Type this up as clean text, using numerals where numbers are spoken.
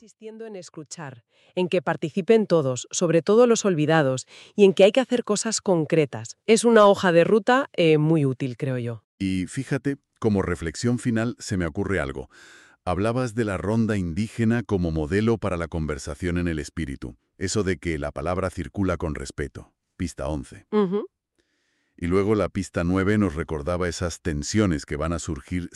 insistiendo en escuchar, en que participen todos, sobre todo los olvidados, y en que hay que hacer cosas concretas. Es una hoja de ruta muy útil, creo yo. Y fíjate, como reflexión final se me ocurre algo. Hablabas de la ronda indígena como modelo para la conversación en el espíritu. Eso de que la palabra circula con respeto. Pista 11. Ujú. Y luego la pista 9 nos recordaba esas tensiones que van a surgir